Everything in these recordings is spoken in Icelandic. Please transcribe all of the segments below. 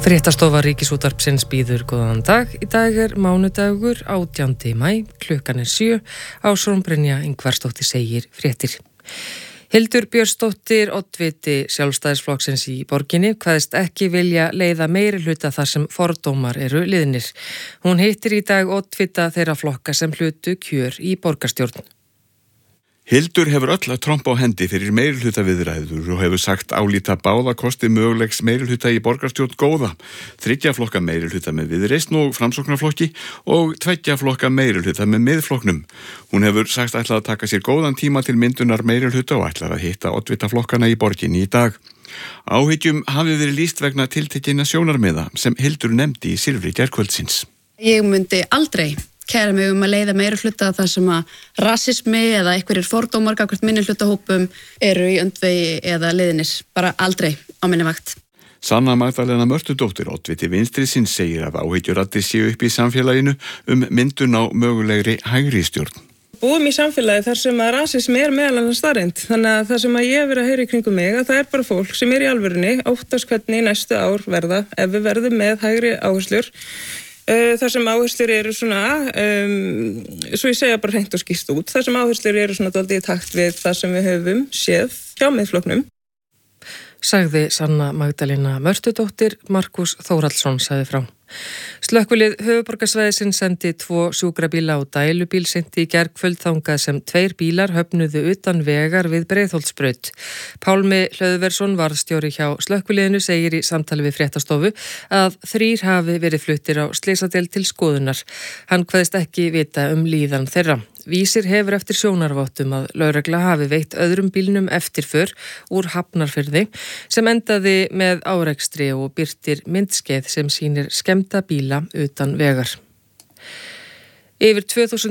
Fréttastofa Ríkisútvarpsins býður góðan dag. Í dag mánudagur 18. maí, klukkan 7. Ásrún Brynja Ingvarsdóttir segir fréttir. Hildur Björnsdóttir, oddviti Sjálfstæðisflokksins í borginni, kveðst ekki vilja leiða meirihluta þar sem fordómar eru liðnir. Hún hittir í dag oddvita þeirra flokka sem hlutu kjör í borgarstjórn. Hildur hefur öll að trompa á hendi fyrir meirihluta viðræður og hefur sagt álíta báða kosti mögulegs meirihluta í borgarstjórn góða, 3 flokka meirihluta með Viðreisn og Framsóknarflokki og 2 flokka meirihluta með Miðflokknum. Hún hefur sagt ætlað að taka sér góðan tíma til myndunar meirihluta og ætlar að hitta oddvita flokkana í borginni í dag. Áhyggjum hafi verið lýst vegna tiltekinna sjónarmiða sem Hildur nefndi í silfri gærkvöldsins. Ég myndi aldrei kæra mig að leiða meirihluta þar sem að rasismi eða einhverjir fordómar gagnvart minnihlutahópum eru í öndvegi eða liðinir. Bara aldrei á minni vakt. Sanna Magdalena Mörtudóttir, oddviti Vinstrisins, segir að áhyggjuraddir séu upp í samfélaginu myndun á mögulegri hægri stjórn. Búum í samfélagi þar sem að rasismi meðal annars staðreynd. Þannig að það sem að ég hef verið að heyra í kringum mig, að það bara fólk sem í alvörunni óttast hvernig næstu ár verða ef við verðum með hægri áherslur. Þar sem áherslur eru svona, svo ég segja bara hreint og skýrt út, þar sem áherslur eru svona dálítið í takt við það sem við höfum séð hjá Miðflokknum. Sagði Sanna Magdalena Mörtudóttir, Markus Þórhallsson sagði frá. Slökkvilið höfuðborgarsvæðisins sendi 2 sjúkrabíla og dælubíl seint í gærkvöld þangað sem 2 bílar höfnuðu utan vegar við Breiðholtsbraut. Pálmi Hlöðversson, varðstjóri hjá slökkviliðinu, segir í samtali við fréttastofu að 3 hafi verið fluttir á slysadeild til skoðunar. Hann kveðst ekki vita líðan þeirra. Vísir hefur eftir sjónarvottum að lögregla hafi veitt öðrum bílnum eftirför úr Hafnarfirði sem endaði með árekstri og birtir myndskeið sem sýnir skemmda bíla utan vegar. Yfir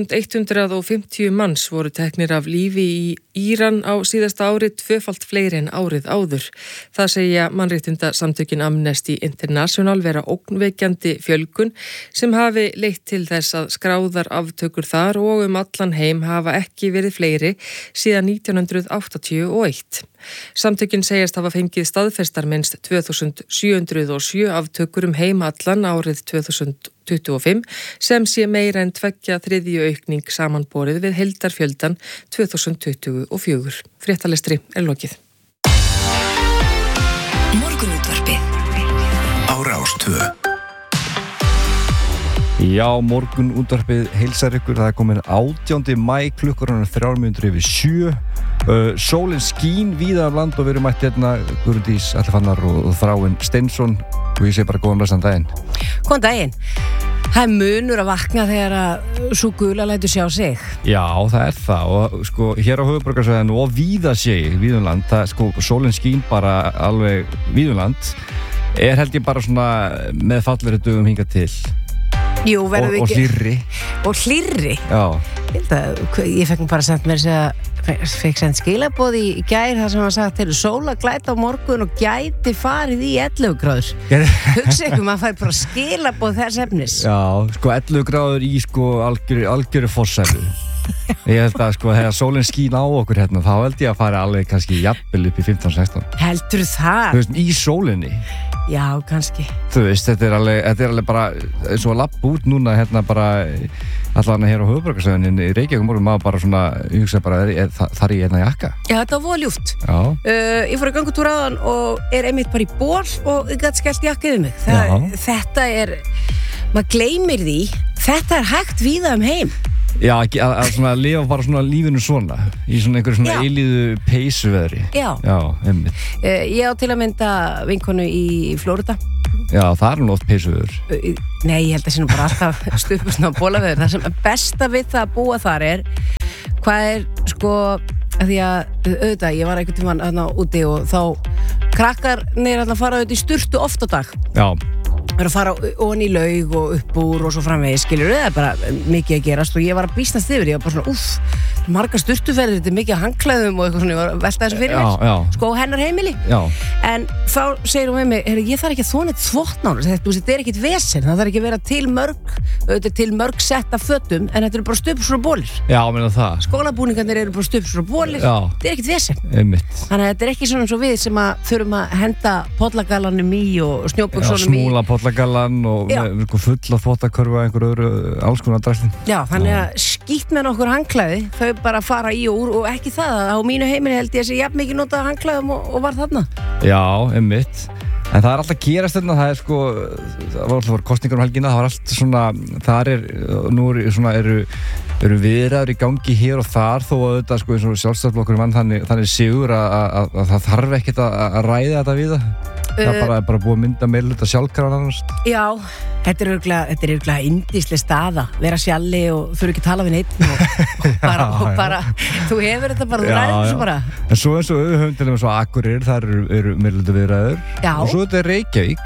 2150 manns voru teknir af lífi í Íran á síðasta ári, 2-falt fleiri en árið áður. Það segja mannréttindasamtökin Amnesty International vera ógnvekjandi fjölgun sem hafi leitt til þess að skráðar aftökur þar og allan heim hafa ekki verið fleiri síðan 1981. Samtökin segjast hafa fengið staðfestar minnst 2707 aftökur heim allan árið 2025 sem sé meira en 2/3 aukning samanborið við heildarfjöldan 2024. Fréttalestri lokið. Morgunútvarpið á Rás 2. Já, morgunútvarpið heilsar ykkur. Það komin 18. maí, klukkan 6:03. Sólin skín víða af land og við erum mætt hérna Guðrúndís Atli og Þráinn Steinsson og ég sé bara góðan blessan daginn. Góðan daginn. Það munur að vakna þegar að sú gula lætur sjá sig. Já, það það og sko hér á höfuðborgarsvæðinu og víða sé víðum land, það sólin skín bara alveg víðum land held ég bara svona með fallegri dögum hingað til. Jú, verður og hlýrri. Og hlýrri? Já. Ég fekk bara sendt mér fekk sendt skilaboð í gær þar sem hann sagt til sóla glæta á morgun og gæti farið í 11 gráður. Hugsa ykkur, maður fær bara skilaboð þess efnis. Já, sko 11 gráður í sko algjöru fossælu. Ég held að sko þegar sólin skín á okkur hérna þá held ég að fara alveg kannski jafnvel upp í 15-16. Heldur það? Þú veist, í sólinni. Já, kannski. Þú veist, þetta er alveg bara eins og að lappa út núna hérna bara allan hér á höfuðborgarsvæðinu í Reykjavík morgun maður bara svona, ég hugsa bara þar í hérna jakka. Já, þetta var ljúft. Já. Ég fór að gangutúr áðan og einmitt bara í ból og ég gæti skellt jakkið mig. Þetta maður gleymir því, þetta hægt víða heim. Já, að svona lifa bara svona lífinu svona í svona einhverju svona eilíðu peysuveðri. Já, einmitt. Ég á til að mynda vinkonu í Flórida. Já, það oft peysuveður. Nei, ég held að sé nú bara alltaf stupusn á bólaveður. Það sem besta við það að búa þar hvað sko að því að auðvitað, ég var einhvern tímann þarna úti og þá krakkarnir að fara auðvitað í sturtu oft á dag. Já. Að fara ofan í laug og upp úr og svo framvegis, skilur það bara mikið að gerast og ég var að býsnast yfir, ég var bara svona margar sturtuferðir, þetta mikið handklæðum og eitthvað svona, ég var að velta þessu fyrir mér sko hennar heimili en þá segir hún með mig, ég þarf ekki að þvona eitt þvottnál, þetta ekkit vesen, það þarf ekki að vera til mörg sett af fötum, en þetta bara stupsur og bólir. Já, meina það. Skólabúningarnir eru bara stupsur og bólir, þetta ekkit vesen. Einmitt. Þannig að þetta ekki svona eins og við sem að þurfum að henda pollagallanum í og snjóbuxunum í. Smúla pollagallan og fulla þvottakörfu einhver öðru alls konar dræstin. Já, þannig að skýtt með nokkur handklæði, þau bara fara í og úr og ekki það að á mínu heimili held ég að sé jafn mikið notað handklæðum og var þarna. Já, einmitt. En það alltaf gerast þarna, það sko, það var alltaf kosningar helgina, það var allt svona, nú eru viðræður í gangi hér og þar þó að þetta sko eins og sjálfstæðisflokkurinn vann þannig sigur að það þarf ekkert að ræða þetta við það. Það er bara búið að mynda meirihluta sjálfkrafa annars. Já, þetta er örugglega yndisleg staða, vera sjalli og þurfa ekki að tala við neitt og bara, þú hefur þetta bara, þú ræður þessu bara. En svo eins og höfum til dæmis á Akureyri, þar eru meirihluta viðræður og svo þetta er Reykjavík,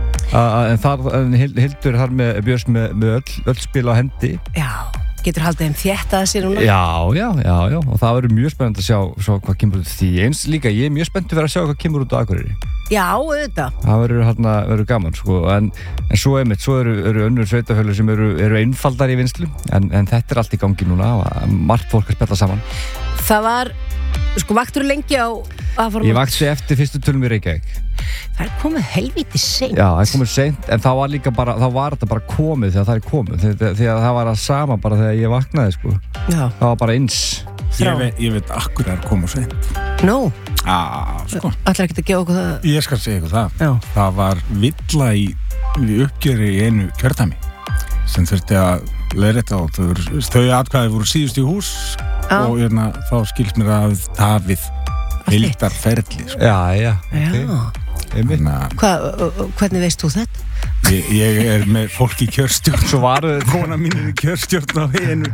en Hildur þar björs með öll spil á hendi. Já. Getur haldið þeim þétt að sér núna? Já, og það verður mjög spennandi að sjá hvað kemur út því. Eins líka, ég er mjög spennt að vera að sjá hvað kemur út á Akureyri. Já, auðvitað. Það verður gaman, sko, en svo eru önnur sveitafélög sem eru einfaldar í vinslu, en þetta er allt í gangi núna, margt fólk að spella saman. Það var, sko, vaktur lengi á aðformast? Ég vakti eftir fyrstu tölum í Reykjavík. Það er komið helviti seint. Já, það er komið seint, en þá var þetta bara komið þegar það er komið, því að það var að sama bara þegar ég vaknaði, sko. Já. Það var bara eins. Ég veit akkur að koma seint. Nú? Sko. Ætlar ekki að gefa okkur það? Ég skal segja ykkur það. Já. Það var villa í uppgjöri í einu kjördæmi sem þurfti að leiðrétta og þau atkvæði voru síðust í hús og þá skilst mér að tafið heildarferli. Sko. Já. Okay. Hvernig veist þú þetta? Ég er með fólk í kjörstjórn kona mín er í kjörstjórn á einu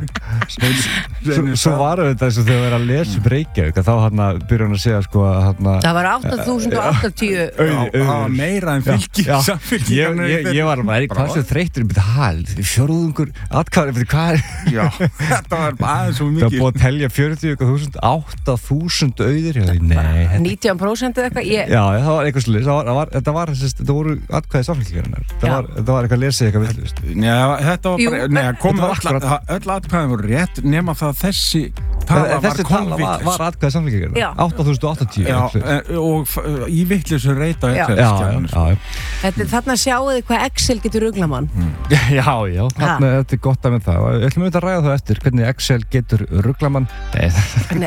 Svo varu þetta eins og þegar við erum að lesa Reykjavík þá byrja hann að segja sko það var 8.080 það var meira en fylki ég var alveg hvað sem þreytur fjórðungur atkvæði þetta var aðeins svo mikið það búið að telja 40.000 8.000 auðir 19% eða eitthvað það var eitthvað slið þetta voru atkvæði samfélkingar þetta var eitthvað lesið eitthvað villust. Þetta var bara öll atkvæðin voru rétt nema það þessi tala var atkvæði samfélkingar 8.080 og í vittlusu reyta þarna sjáu þið hvað Excel getur ruglamann. Já, þarna þetta er gott að með það. Við ætlum að ræða það eftir hvernig Excel getur ruglamann. Nei,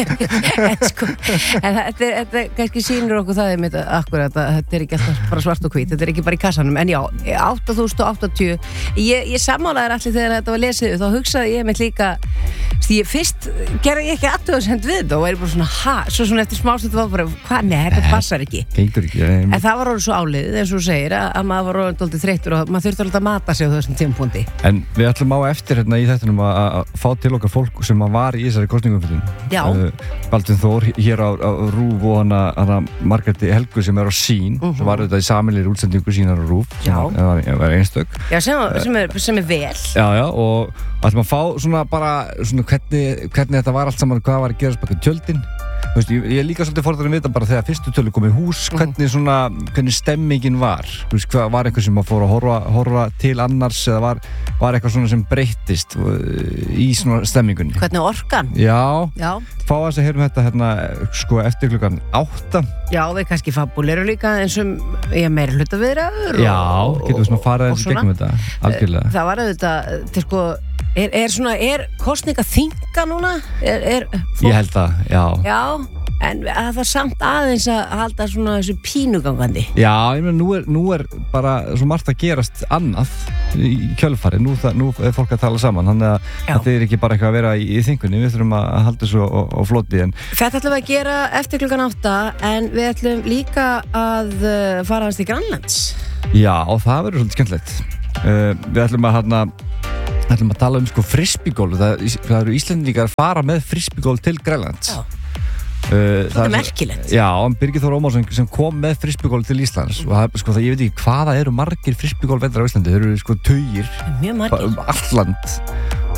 þetta kannski sýnir okkur það einmitt akkurat að þetta er ekki alltaf bara svart og hvít, þetta er ekki bara í kassanum, en já, 8.080 ég sammálaði allir þegar þetta var lesið þá hugsaði ég mig líka ég fyrst gerði ég ekki athugasemd við þetta og væri bara svona svo svona eftir smástund var bara, hvað, nei, þetta passar ekki en það var orðið svo áliðið eins og þú segir að maður var orðið doldið þreyttur og maður þurfti alltaf að mata sig á þessum tímapunkti. En við ætlum á eftir í þettunum að fá til okkar fólk sem var í þessari kosningumfjöldun Baldvin Þór hér á RÚV og hana Margréti Helgu sem er á Sín sem var þetta í sameiginlegri útsendingu Sínar á RÚV sem var einstök sem er vel og ætlum að fá svona bara svona hvernig þetta var allt saman hvað var að gerast baka tjöldin. Ég er líka svolítið forðan að vita bara þegar fyrstu tölu kom í hús hvernig stemmingin var var eitthvað sem að fór að horfa til annars eða var eitthvað svona sem breyttist í svona stemmingunni hvernig orkan? Já. Fá að þess að heyrum þetta sko eftir klukkan 8 Já, við kannski fabuleru líka eins og ég meiri hluta viðræður Já, getum við svona farað eins og gegnum þetta algjörlega. Það var auðvitað sko Er kosninga þinga núna? Ég held það, já. En það var samt aðeins að halda svona þessu pínugangandi. Já, ég meina, nú er bara svo margt að gerast annað í kjölfari. Nú er fólk að tala saman, þannig að þetta er ekki bara eitthvað að vera í þingunni. Við þurfum að halda þessu á floti. Þetta ætlum við að gera eftir klukkan 8, en við ætlum líka að fara hans til Grænlands. Já, og það verður svolítið skemmtilegt. Við ætlum að tala sko frisbeegolf. Það eru Íslendingar að fara með frisbeegolf til Grænlands. Það er merkilegt. Já, Birgir Þór Ómarsson sem kom með frisbeegolf til Íslands og ég veit ekki hvaða eru margir frisbeegolf vendrar á Íslandi. Þeir eru sko tugir. Mjög margir. Allt land.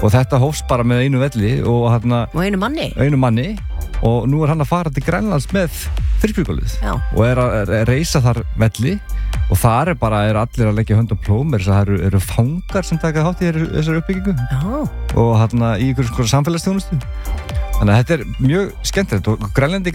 og þetta hófst bara með einu velli og einu manni og nú hann að fara til Grænlands með þríspíkulið Já. og að reisa þar velli og þar er allir að leggja hönd á plóm það eru fangar sem taka þátt í þessari uppbyggingu Já. og í einhverjum samfélagsþjónustu þannig að þetta er mjög skemmtilegt og Grænlendingar